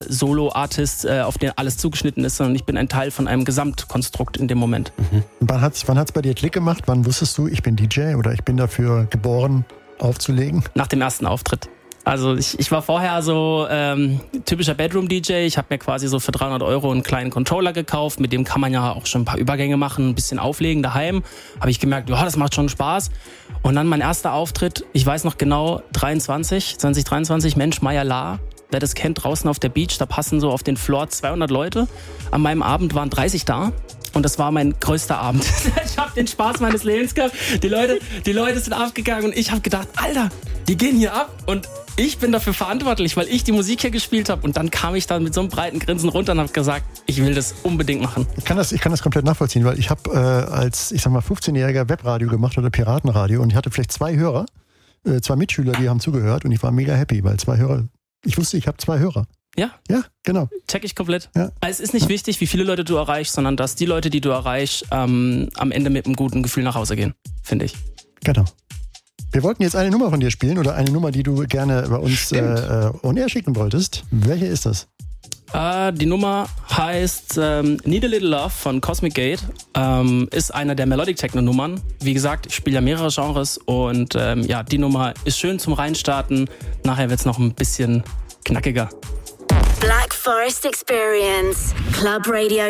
Solo-Artist, auf den alles zugeschnitten ist, sondern ich bin ein Teil von einem Gesamtkonstrukt in dem Moment. Wann hat's bei dir Klick gemacht? Wann wusstest du, ich bin DJ oder ich bin dafür geboren, aufzulegen? Nach dem ersten Auftritt. Also ich war vorher so typischer Bedroom-DJ. Ich habe mir quasi so für 300 € einen kleinen Controller gekauft. Mit dem kann man ja auch schon ein paar Übergänge machen, ein bisschen auflegen daheim. Habe ich gemerkt, ja, das macht schon Spaß. Und dann mein erster Auftritt, ich weiß noch genau, 2023, Mensch, Meier La. Wer das kennt, draußen auf der Beach, da passen so auf den Floor 200 Leute. An meinem Abend waren 30 da. Und das war mein größter Abend. Ich habe den Spaß meines Lebens gehabt. Die Leute sind abgegangen und ich habe gedacht, Alter, die gehen hier ab und ich bin dafür verantwortlich, weil ich die Musik hier gespielt habe. Und dann kam ich dann mit so einem breiten Grinsen runter und habe gesagt, ich will das unbedingt machen. Ich kann das komplett nachvollziehen, weil ich habe als, 15-jähriger Webradio gemacht oder Piratenradio und ich hatte vielleicht 2 Hörer, 2 Mitschüler, die haben zugehört und ich war mega happy, weil 2 Hörer, ich wusste, ich habe 2 Hörer. Ja? Ja, genau. Check ich komplett. Ja. Es ist nicht wichtig, wie viele Leute du erreichst, sondern dass die Leute, die du erreichst, am Ende mit einem guten Gefühl nach Hause gehen, finde ich. Genau. Wir wollten jetzt eine Nummer von dir spielen oder eine Nummer, die du gerne bei uns on air schicken wolltest. Welche ist das? Die Nummer heißt Need a Little Love von Cosmic Gate. Ist einer der Melodic Techno Nummern. Wie gesagt, ich spiele ja mehrere Genres und die Nummer ist schön zum Reinstarten. Nachher wird es noch ein bisschen knackiger. Black Forest Experience, Club Radio